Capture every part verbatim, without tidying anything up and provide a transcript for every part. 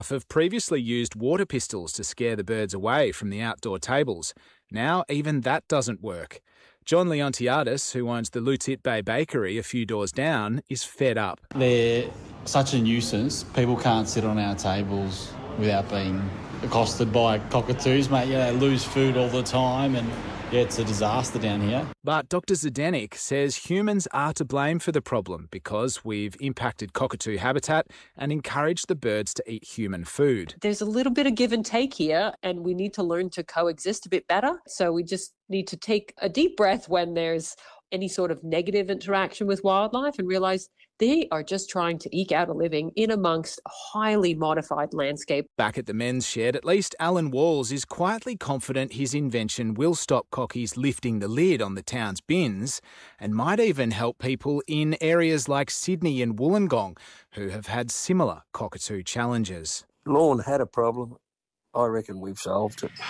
have previously used water pistols to scare the birds away from the outdoor tables. Now even that doesn't work. John Leontiadis, who owns the Lutit Bay Bakery a few doors down, is fed up. They're such a nuisance. People can't sit on our tables without being accosted by cockatoos, mate. Yeah, they lose food all the time and, yeah, it's a disaster down here. But Doctor Zdenek says humans are to blame for the problem because we've impacted cockatoo habitat and encouraged the birds to eat human food. There's a little bit of give and take here, and we need to learn to coexist a bit better. So we just need to take a deep breath when there's any sort of negative interaction with wildlife and realise they are just trying to eke out a living in amongst a highly modified landscape. Back at the men's shed, at least Alan Walls is quietly confident his invention will stop cockies lifting the lid on the town's bins and might even help people in areas like Sydney and Wollongong who have had similar cockatoo challenges. Lorne had a problem. I reckon we've solved it.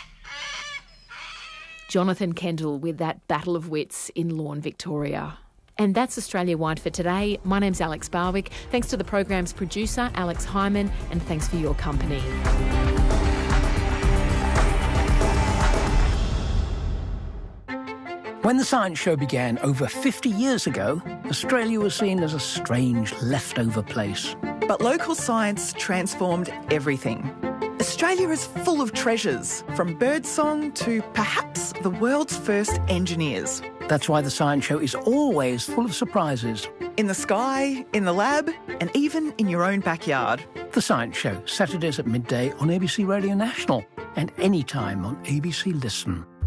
Jonathan Kendall with that battle of wits in Lorne, Victoria. And that's Australia Wide for today. My name's Alex Barwick. Thanks to the program's producer, Alex Hyman, and thanks for your company. When the Science Show began over fifty years ago, Australia was seen as a strange leftover place. But local science transformed everything. Australia is full of treasures, from birdsong to perhaps the world's first engineers. That's why the Science Show is always full of surprises. In the sky, in the lab, and even in your own backyard. The Science Show, Saturdays at midday on A B C Radio National and anytime on A B C Listen.